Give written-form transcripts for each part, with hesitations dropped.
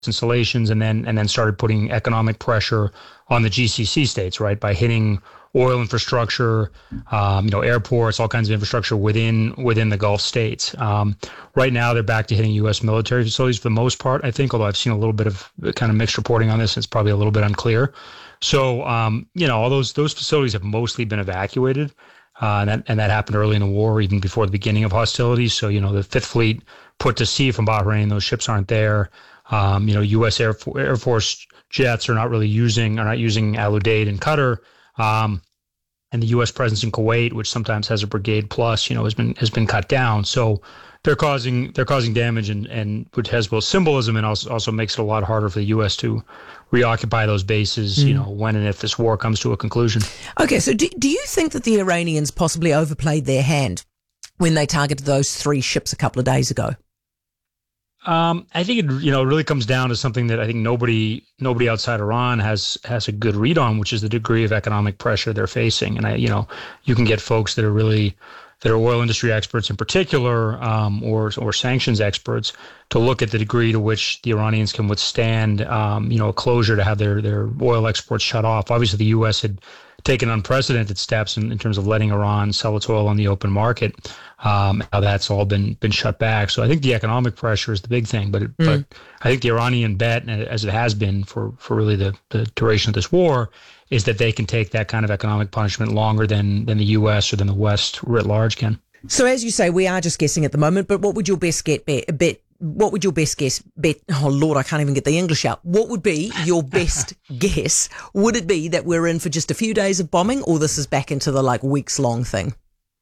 installations, and then started putting economic pressure on the GCC states, right, by hitting oil infrastructure, airports, all kinds of infrastructure within the Gulf states. Right now, they're back to hitting U.S. military facilities for the most part, I think, although I've seen a little bit of kind of mixed reporting on this. It's probably a little bit unclear. So, all those facilities have mostly been evacuated, and that happened early in the war, even before the beginning of hostilities. So, the Fifth Fleet put to sea from Bahrain; those ships aren't there. U.S. Air Force jets are not using Al Udeid in Qatar. And the U.S. presence in Kuwait, which sometimes has a brigade plus, has been cut down. So they're causing damage, and which has both symbolism and also makes it a lot harder for the U.S. to reoccupy those bases, when and if this war comes to a conclusion. Okay, so do you think that the Iranians possibly overplayed their hand when they targeted those 3 ships a couple of days ago? I think it really comes down to something that I think nobody outside Iran has a good read on, which is the degree of economic pressure they're facing. And you can get folks that are oil industry experts in particular, or sanctions experts, to look at the degree to which the Iranians can withstand, a closure to have their oil exports shut off. Obviously, the U.S. had taken unprecedented steps in terms of letting Iran sell its oil on the open market. Now that's all been shut back. So I think the economic pressure is the big thing. But I think the Iranian bet, as it has been for really the duration of this war, is that they can take that kind of economic punishment longer than the U.S. or than the West writ large can. So as you say, we are just guessing at the moment. But what would your best bet? What would your best guess bet? Oh Lord, I can't even get the English out. What would be your best guess? Would it be that we're in for just a few days of bombing, or this is back into the weeks long thing?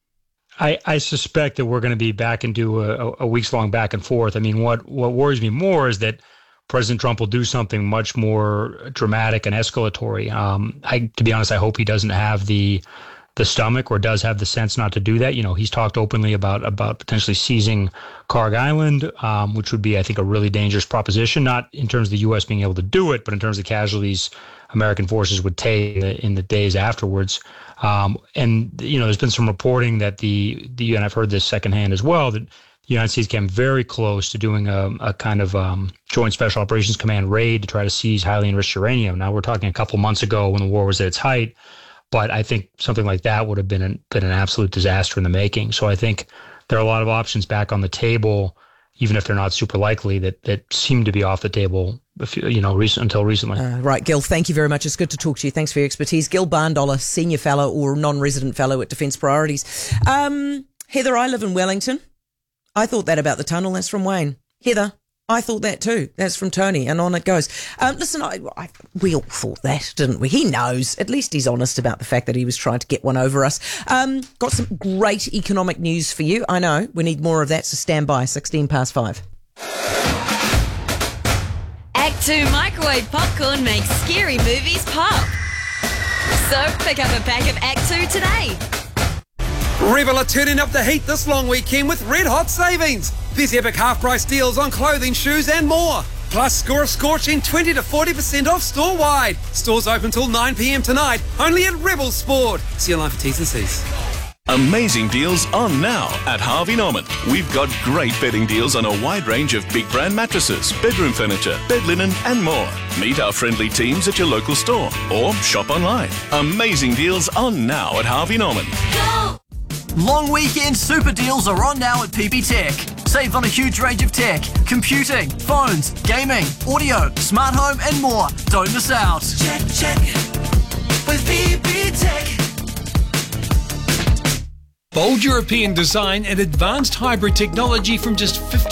I suspect that we're going to be back into a weeks long back and forth. I mean, what worries me more is that President Trump will do something much more dramatic and escalatory. To be honest, I hope he doesn't have the stomach, or does have the sense not to do that. He's talked openly about potentially seizing Karg Island, which would be, I think, a really dangerous proposition, not in terms of the U.S. being able to do it, but in terms of casualties American forces would take in the days afterwards. And there's been some reporting that and I've heard this secondhand as well, that the United States came very close to doing a kind of Joint Special Operations Command raid to try to seize highly enriched uranium. Now, we're talking a couple months ago when the war was at its height, but I think something like that would have been an absolute disaster in the making. So I think there are a lot of options back on the table, even if they're not super likely, that seem to be off the table, until recently. Right, Gil, thank you very much. It's good to talk to you. Thanks for your expertise. Gil Barndollar, Senior Fellow or Non-Resident Fellow at Defence Priorities. Heather, I live in Wellington. I thought that about the tunnel. That's from Wayne. Heather, I thought that too. That's from Tony, and on it goes. Listen, we all thought that, didn't we? He knows. At least he's honest about the fact that he was trying to get one over us. Got some great economic news for you. I know. We need more of that, so stand by. 5:16. Act 2 microwave popcorn makes scary movies pop. So pick up a pack of Act 2 today. Rebel are turning up the heat this long weekend with red hot savings. There's epic half-price deals on clothing, shoes and more. Plus, score a scorching 20 to 40% off store-wide. Stores open till 9 p.m. tonight, only at Rebel Sport. See you online for T's and C's. Amazing deals on now at Harvey Norman. We've got great bedding deals on a wide range of big brand mattresses, bedroom furniture, bed linen and more. Meet our friendly teams at your local store or shop online. Amazing deals on now at Harvey Norman. Go! Long weekend super deals are on now at PB Tech. Save on a huge range of tech, computing, phones, gaming, audio, smart home and more. Don't miss out. Check with PB Tech. Bold European design and advanced hybrid technology from just 50